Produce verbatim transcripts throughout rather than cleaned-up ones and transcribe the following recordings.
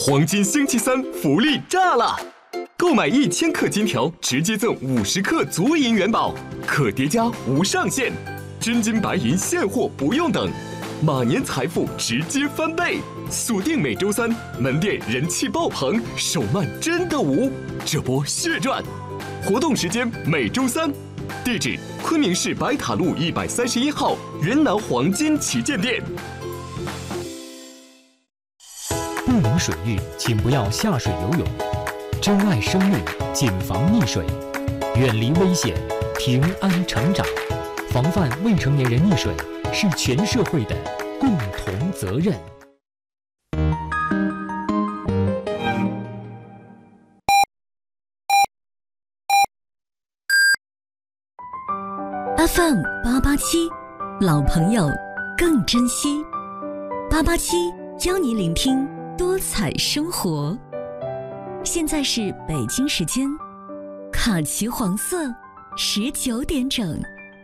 黄金星期三福利炸了！购买一千克金条，直接赠五十克足银元宝，可叠加无上限，真金白银现货不用等，马年财富直接翻倍！锁定每周三，门店人气爆棚，手慢真的无，这波血赚！活动时间每周三，地址昆明市白塔路一百三十一号云南黄金旗舰店。 不明水域，请不要下水游泳。珍爱生命，谨防溺水，远离危险，平安成长。防范未成年人溺水是全社会的共同责任。 F M 八八七，老朋友更珍惜。八八七教你聆听多彩生活。现在是北京时间，卡其黄色，十九点整。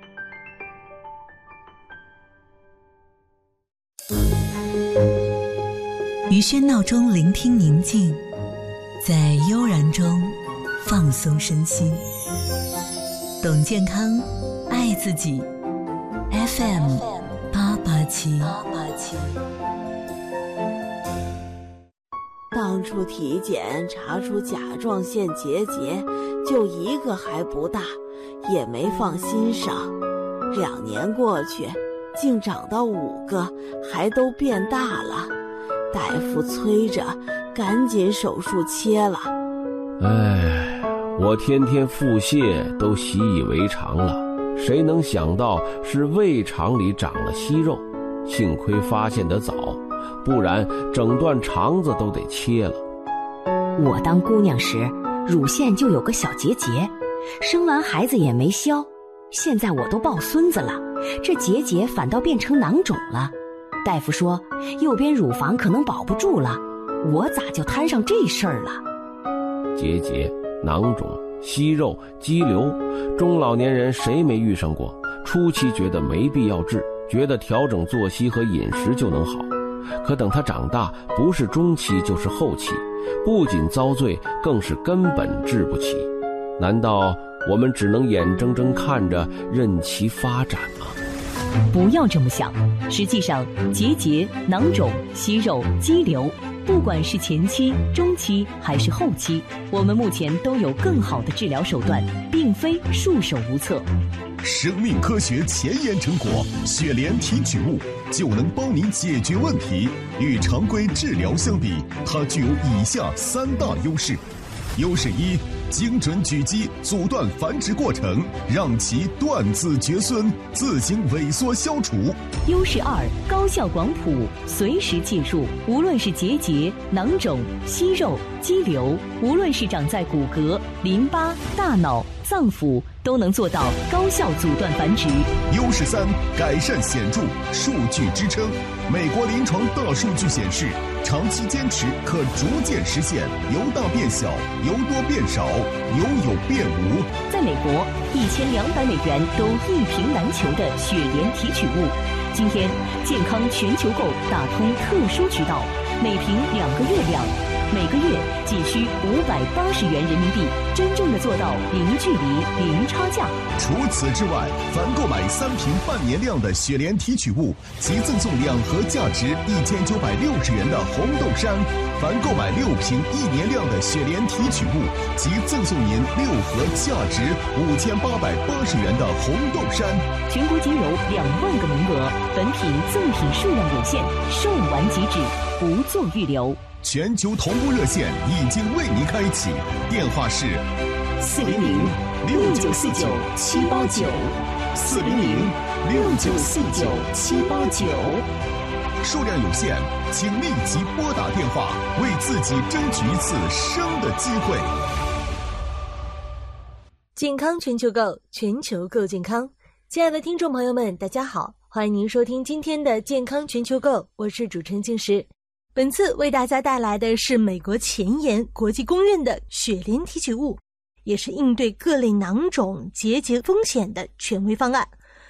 于喧闹中聆听宁静，在悠然中放松身心。懂健康，爱自己。F M 八八七。 当初体检查出甲状腺结节，就一个还不大，也没放心上。两年过去，竟长到五个，还都变大了。大夫催着赶紧手术切了。 唉，我天天腹泻都习以为常了，谁能想到是胃肠里长了息肉，幸亏发现得早，不然整段肠子都得切了。 我当姑娘时，乳腺就有个小结节，生完孩子也没消，现在我都抱孙子了，这结节反倒变成囊肿了。大夫说右边乳房可能保不住了，我咋就摊上这事儿了？ 结节、囊肿、息肉、肌瘤，中老年人谁没遇上过？初期觉得没必要治，觉得调整作息和饮食就能好，可等他长大，不是中期就是后期，不仅遭罪，更是根本治不起。难道我们只能眼睁睁看着任其发展吗？ 不要这么想，实际上结节、囊肿、息肉、肌瘤，不管是前期、中期还是后期，我们目前都有更好的治疗手段，并非束手无策。 生命科学前沿成果血莲提取物就能帮您解决问题。与常规治疗相比，它具有以下三大优势。优势一，精准狙击阻断繁殖过程，让其断子绝孙，自行萎缩消除。 优势二，高效广谱，随时介入，无论是结节、囊肿、息肉、肌瘤，无论是长在骨骼、淋巴、大脑、脏腑，都能做到高效阻断繁殖。 优势三，改善显著，数据支撑。美国临床大数据显示，长期坚持可逐渐实现由大变小、由多变少、由有变无。 在美国，一千两百美元都一瓶难求的血莲提取物，今天健康全球购打通特殊渠道，每瓶两个月量，每个月仅需五百八十元人民币，真正的做到零距离、零差价。 除此之外，凡购买三瓶半年量的血莲提取物，即赠送两盒价值一千九百六十元的红豆杉；凡购买六瓶一年量的血莲提取物，即赠送您六盒价值五千八百八十元的红豆杉。 全国仅有两万个名额，本品赠品数量有限，售完即止，不做预留。 全球同步热线已经为您开启，电话是四零零六九四九七八九，四零零六九四九七八九。 数量有限，请立即拨打电话，为自己争取一次生的机会。 健康全球购，全球购健康。亲爱的听众朋友们，大家好，欢迎您收听今天的健康全球购，我是主持人静时。本次为大家带来的是美国前沿、国际公认的血莲提取物，也是应对各类囊肿、结节风险的权威方案。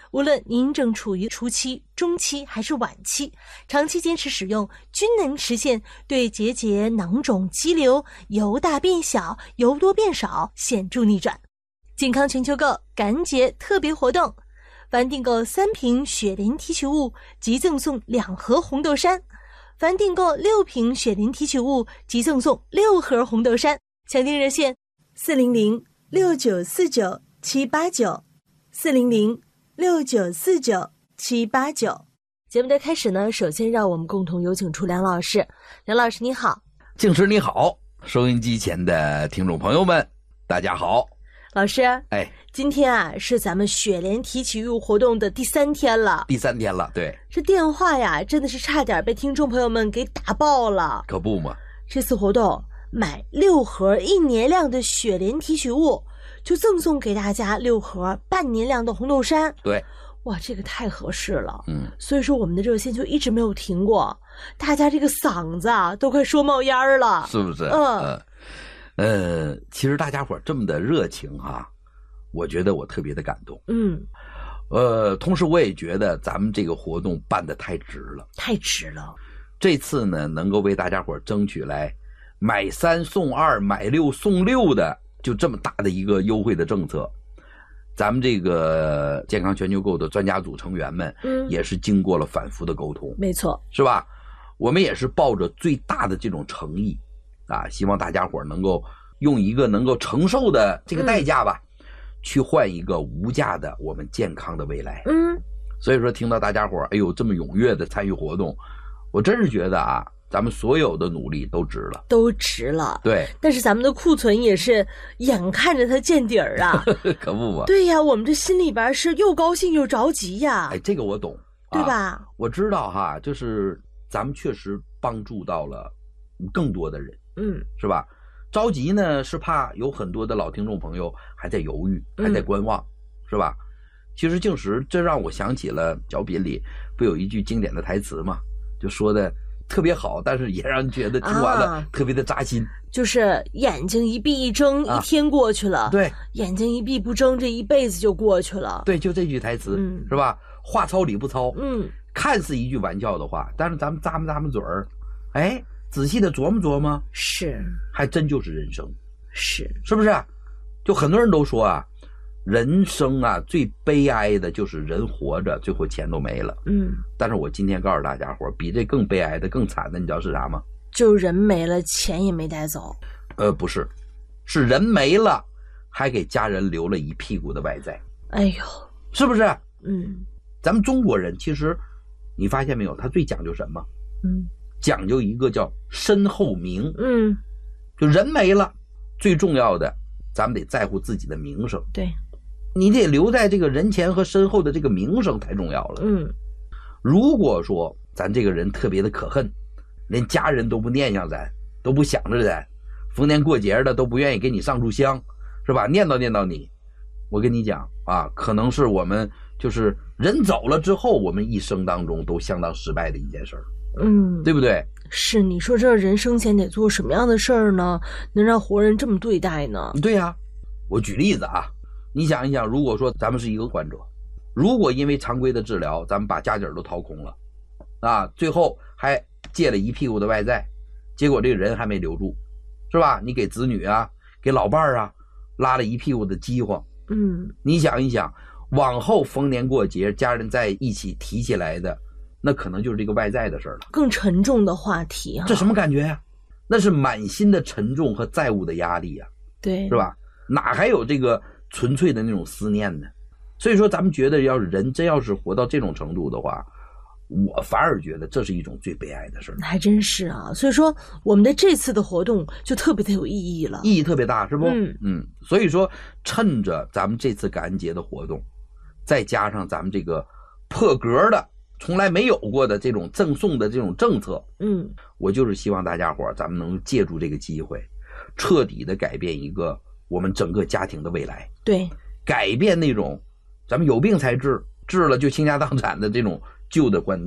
无论您正处于初期、中期还是晚期，长期坚持使用，均能实现对结节、囊肿、肌瘤由大变小、由多变少显著逆转。健康全球购感节特别活动，凡订购三瓶雪莲提取物即赠送两盒红豆杉，凡订购六瓶雪莲提取物即赠送六盒红豆杉。详订热线四零零六九四九七八九四零零六九四九七八九。节目的开始呢，首先让我们共同有请出梁老师。梁老师你好。 静师你好，收音机前的听众朋友们大家好。 老师， 哎， 今天啊是咱们雪莲提取物活动的第三天了。 第三天了，对。 这电话呀，真的是差点被听众朋友们给打爆了。 可不嘛。 这次活动买六盒一年量的雪莲提取物，就赠送给大家六盒半年量的红豆杉。 对。 哇，这个太合适了。 嗯。 所以说我们的热线就一直没有停过，大家这个嗓子啊都快说冒烟了， 是不是？ 嗯。 呃呃，其实大家伙这么的热情哈、啊，我觉得我特别的感动。 嗯， 呃，同时我也觉得咱们这个活动办得太值了， 太值了。 这次呢，能够为大家伙争取来买三送二、买六送六的，就这么大的一个优惠的政策，咱们这个健康全球购的专家组成员们， 嗯， 也是经过了反复的沟通， 没错， 是吧？我们也是抱着最大的这种诚意。啊，希望大家伙能够用一个能够承受的这个代价吧，嗯、去换一个无价的我们健康的未来。 嗯， 所以说听到大家伙哎呦这么踊跃的参与活动，我真是觉得啊，咱们所有的努力都值了， 都值了。 对， 但是咱们的库存也是眼看着它见底儿啊， 可不嘛。 对呀，我们这心里边是又高兴又着急呀。 哎，这个我懂， 对吧？ 啊、我知道哈，就是咱们确实帮助到了更多的人。 嗯， 是吧？着急呢，是怕有很多的老听众朋友还在犹豫，还在观望，嗯、是吧？其实静时，这让我想起了小品里不有一句经典的台词嘛，就说的特别好，但是也让人觉得听完了特别的扎心。啊、 就是眼睛一闭一睁，啊、一天过去了；对，眼睛一闭不睁，这一辈子就过去了。 对，就这句台词，嗯、是吧？话糙理不糙， 嗯， 看似一句玩笑的话，但是咱们咂摸咂摸嘴儿，哎。仔细的琢磨琢磨， 是， 还真就是人生， 是， 是不是？就很多人都说啊，人生啊最悲哀的就是人活着，最后钱都没了。 嗯， 但是我今天告诉大家伙，比这更悲哀的、更惨的，你知道是啥吗？ 就人没了，钱也没带走。 呃，不是，是人没了，还给家人留了一屁股的外债。 哎呦， 是不是？ 嗯， 咱们中国人其实，你发现没有，他最讲究什么？ 嗯。 讲究一个叫身后名， 嗯， 就人没了，最重要的，咱们得在乎自己的名声。 对， 你得留在这个人前和身后的这个名声太重要了。 嗯， 如果说咱这个人特别的可恨，连家人都不念想咱，都不想着咱，逢年过节的都不愿意给你上炷香，是吧？念叨念叨你，我跟你讲啊，可能是我们就是人走了之后，我们一生当中都相当失败的一件事儿。 嗯， 对不对？ 是，你说这人生前得做什么样的事儿呢？能让活人这么对待呢？ 对呀、啊，我举例子啊，你想一想，如果说咱们是一个患者，如果因为常规的治疗，咱们把家底儿都掏空了，啊，最后还借了一屁股的外债，结果这个人还没留住，是吧？你给子女啊，给老伴儿啊，拉了一屁股的饥荒。 嗯， 你想一想，往后逢年过节，家人在一起提起来的。那可能就是这个外在的事儿了， 更沉重的话题啊！ 这什么感觉呀、啊？那是满心的沉重和债务的压力呀、啊， 对， 是吧？哪还有这个纯粹的那种思念呢？所以说，咱们觉得，要是人真要是活到这种程度的话，我反而觉得这是一种最悲哀的事儿。 还真是啊！所以说，我们的这次的活动就特别的有意义了， 意义特别大，是不？ 嗯嗯。所以说，趁着咱们这次感恩节的活动，再加上咱们这个破格的。从来没有过的这种赠送的这种政策， 嗯， 我就是希望大家伙咱们能借助这个机会，彻底的改变一个我们整个家庭的未来。 对， 改变那种咱们有病才治，治了就倾家荡产的这种旧的观念。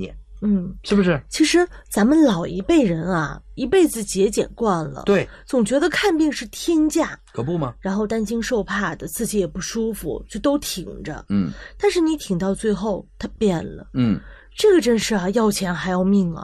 嗯， 是不是？ 其实咱们老一辈人啊，一辈子节俭惯了， 对， 总觉得看病是天价， 可不吗？ 然后担惊受怕的，自己也不舒服，就都挺着。 嗯， 但是你挺到最后，他变了。 嗯， 这个真是啊，要钱还要命啊。